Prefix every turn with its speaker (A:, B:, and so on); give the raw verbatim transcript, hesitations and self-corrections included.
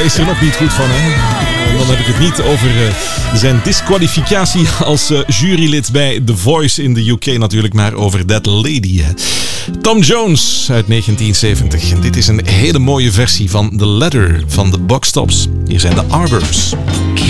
A: is er nog niet goed van, hè? En dan heb ik het niet over uh, zijn disqualificatie als uh, jurylid bij The Voice in de U K natuurlijk, maar over That Lady. Hè. Tom Jones uit negentien zeventig. En dit is een hele mooie versie van The Letter van de Box Tops. Hier zijn de Arbors.